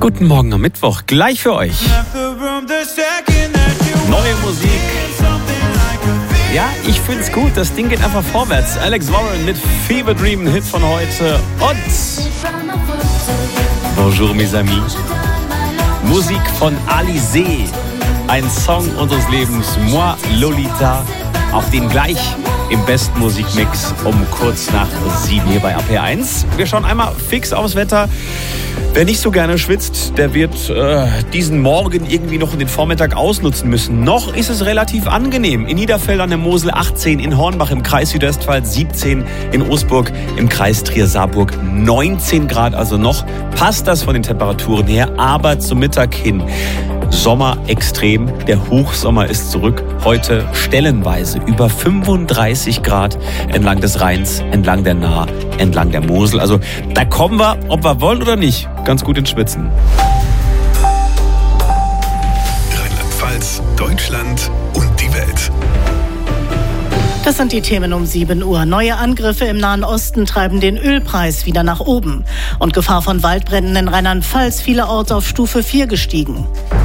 Guten Morgen am Mittwoch, gleich für euch. Neue Musik. Ja, ich find's gut, das Ding geht einfach vorwärts. Alex Warren mit Fever Dream, ein Hit von heute. Und Bonjour mes amis. Musik von Alizé, ein Song unseres Lebens, Moi Lolita. Auch den gleich im besten Musikmix um kurz nach 7 hier bei RPR1. Wir schauen einmal fix aufs Wetter. Wer nicht so gerne schwitzt, der wird diesen Morgen irgendwie noch in den Vormittag ausnutzen müssen. Noch ist es relativ angenehm. In Niederfeld an der Mosel 18, in Hornbach im Kreis Südwestpfalz 17, in Osburg im Kreis Trier-Saarburg 19 Grad. Also noch passt das von den Temperaturen her, aber zum Mittag hin Sommer extrem. Der Hochsommer ist zurück. Heute stellenweise über 35 Grad entlang des Rheins, entlang der Nahe, entlang der Mosel. Also da kommen wir, ob wir wollen oder nicht, ganz gut ins Schwitzen. Rheinland-Pfalz, Deutschland und die Welt. Das sind die Themen um 7 Uhr. Neue Angriffe im Nahen Osten treiben den Ölpreis wieder nach oben. Und Gefahr von Waldbränden in Rheinland-Pfalz vielerorts auf Stufe 4 gestiegen.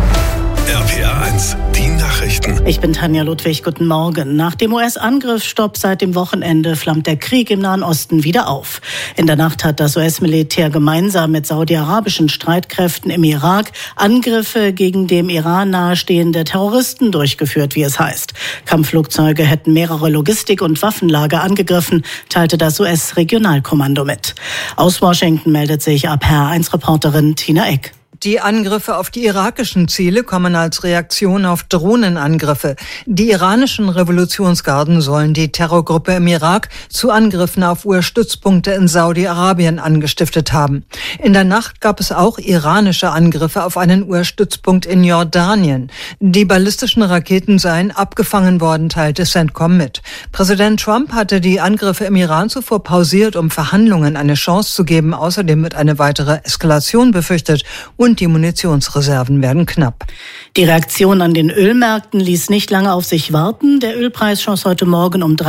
RPR1, die Nachrichten. Ich bin Tanja Ludwig, guten Morgen. Nach dem US-Angriffsstopp seit dem Wochenende flammt der Krieg im Nahen Osten wieder auf. In der Nacht hat das US-Militär gemeinsam mit saudi-arabischen Streitkräften im Irak Angriffe gegen dem Iran nahestehende Terroristen durchgeführt, wie es heißt. Kampfflugzeuge hätten mehrere Logistik- und Waffenlager angegriffen, teilte das US-Regionalkommando mit. Aus Washington meldet sich RPR1-Reporterin Tina Eck. Die Angriffe auf die irakischen Ziele kommen als Reaktion auf Drohnenangriffe. Die iranischen Revolutionsgarden sollen die Terrorgruppe im Irak zu Angriffen auf US-Stützpunkte in Saudi-Arabien angestiftet haben. In der Nacht gab es auch iranische Angriffe auf einen US-Stützpunkt in Jordanien. Die ballistischen Raketen seien abgefangen worden, teilte CENTCOM mit. Präsident Trump hatte die Angriffe im Iran zuvor pausiert, um Verhandlungen eine Chance zu geben. Außerdem wird eine weitere Eskalation befürchtet und die Munitionsreserven werden knapp. Die Reaktion an den Ölmärkten ließ nicht lange auf sich warten. Der Ölpreis schoss heute Morgen um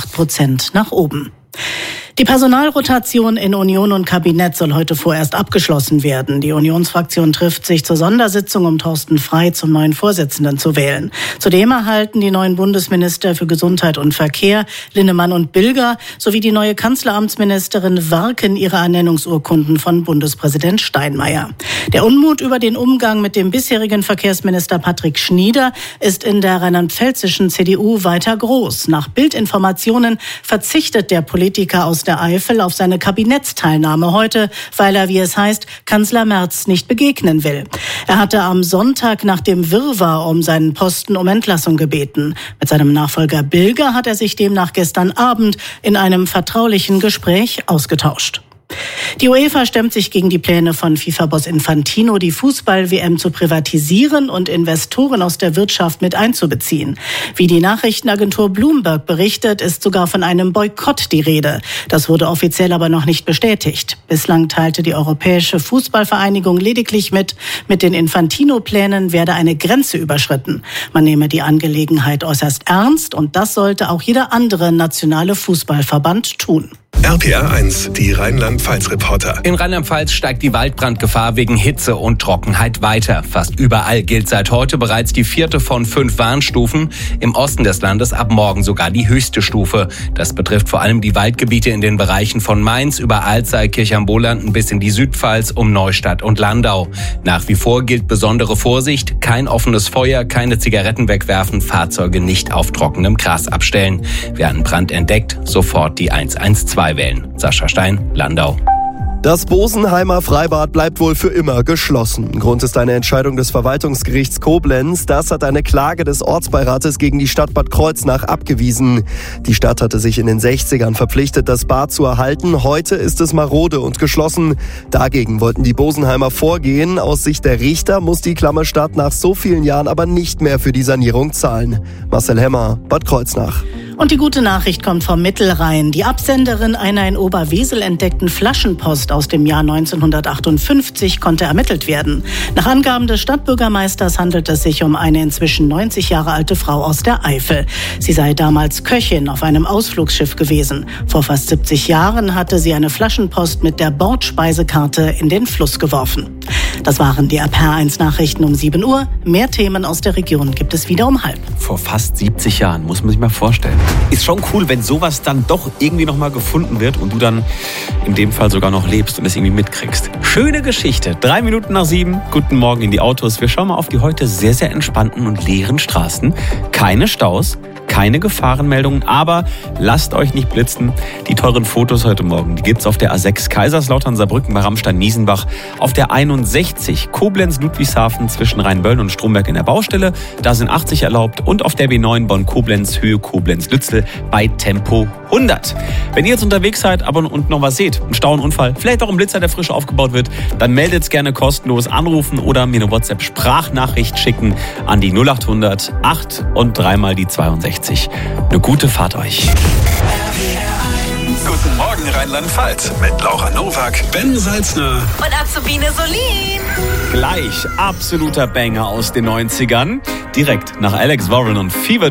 3,8% nach oben. Die Personalrotation in Union und Kabinett soll heute vorerst abgeschlossen werden. Die Unionsfraktion trifft sich zur Sondersitzung, um Thorsten Frey zum neuen Vorsitzenden zu wählen. Zudem erhalten die neuen Bundesminister für Gesundheit und Verkehr, Linnemann und Bilger, sowie die neue Kanzleramtsministerin Warken ihre Ernennungsurkunden von Bundespräsident Steinmeier. Der Unmut über den Umgang mit dem bisherigen Verkehrsminister Patrick Schnieder ist in der rheinland-pfälzischen CDU weiter groß. Nach Bildinformationen verzichtet der Politiker aus der Eifel auf seine Kabinettsteilnahme heute, weil er, wie es heißt, Kanzler Merz nicht begegnen will. Er hatte am Sonntag nach dem Wirrwarr um seinen Posten um Entlassung gebeten. Mit seinem Nachfolger Bilger hat er sich demnach gestern Abend in einem vertraulichen Gespräch ausgetauscht. Die UEFA stemmt sich gegen die Pläne von FIFA-Boss Infantino, die Fußball-WM zu privatisieren und Investoren aus der Wirtschaft mit einzubeziehen. Wie die Nachrichtenagentur Bloomberg berichtet, ist sogar von einem Boykott die Rede. Das wurde offiziell aber noch nicht bestätigt. Bislang teilte die Europäische Fußballvereinigung lediglich mit den Infantino-Plänen werde eine Grenze überschritten. Man nehme die Angelegenheit äußerst ernst und das sollte auch jeder andere nationale Fußballverband tun. RPR1, die Rheinland-Pfalz-Reporter. In Rheinland-Pfalz steigt die Waldbrandgefahr wegen Hitze und Trockenheit weiter. Fast überall gilt seit heute bereits die 4. von 5 Warnstufen. Im Osten des Landes ab morgen sogar die höchste Stufe. Das betrifft vor allem die Waldgebiete in den Bereichen von Mainz über Alzey, Kirchheimbolanden bis in die Südpfalz um Neustadt und Landau. Nach wie vor gilt besondere Vorsicht, kein offenes Feuer, keine Zigaretten wegwerfen, Fahrzeuge nicht auf trockenem Gras abstellen. Wer einen Brand entdeckt, sofort die 112 wählen. Sascha Stein, Landau. Das Bosenheimer Freibad bleibt wohl für immer geschlossen. Grund ist eine Entscheidung des Verwaltungsgerichts Koblenz. Das hat eine Klage des Ortsbeirates gegen die Stadt Bad Kreuznach abgewiesen. Die Stadt hatte sich in den 60ern verpflichtet, das Bad zu erhalten. Heute ist es marode und geschlossen. Dagegen wollten die Bosenheimer vorgehen. Aus Sicht der Richter muss die klamme Stadt nach so vielen Jahren aber nicht mehr für die Sanierung zahlen. Marcel Hemmer, Bad Kreuznach. Und die gute Nachricht kommt vom Mittelrhein. Die Absenderin einer in Oberwesel entdeckten Flaschenpost aus dem Jahr 1958 konnte ermittelt werden. Nach Angaben des Stadtbürgermeisters handelt es sich um eine inzwischen 90 Jahre alte Frau aus der Eifel. Sie sei damals Köchin auf einem Ausflugsschiff gewesen. Vor fast 70 Jahren hatte sie eine Flaschenpost mit der Bordspeisekarte in den Fluss geworfen. Das waren die RPR1 Nachrichten um 7 Uhr. Mehr Themen aus der Region gibt es wieder um 12:30. Vor fast 70 Jahren, muss man sich mal vorstellen. Ist schon cool, wenn sowas dann doch irgendwie nochmal gefunden wird und du dann in dem Fall sogar noch lebst und es irgendwie mitkriegst. Schöne Geschichte. 3 Minuten nach 7. Guten Morgen in die Autos. Wir schauen mal auf die heute sehr, sehr entspannten und leeren Straßen. Keine Staus. Keine Gefahrenmeldungen, aber lasst euch nicht blitzen. Die teuren Fotos heute Morgen, die gibt's auf der A6 Kaiserslautern-Saarbrücken bei Rammstein-Niesenbach, auf der 61 Koblenz-Ludwigshafen zwischen Rheinböllen und Stromberg in der Baustelle, da sind 80 erlaubt, und auf der B9 Bonn-Koblenz Höhe Koblenz-Lützel bei Tempo 100. Wenn ihr jetzt unterwegs seid und noch was seht, einen Stauunfall, vielleicht auch ein Blitzer, der frisch aufgebaut wird, dann meldet's gerne kostenlos, anrufen oder mir eine WhatsApp-Sprachnachricht schicken an die 0800 8 und 3 die 62. Eine gute Fahrt euch. Guten Morgen Rheinland-Pfalz mit Laura Nowak, Ben Salzner und Azubine Solin. Gleich absoluter Banger aus den 90ern. Direkt nach Alex Warren und Fever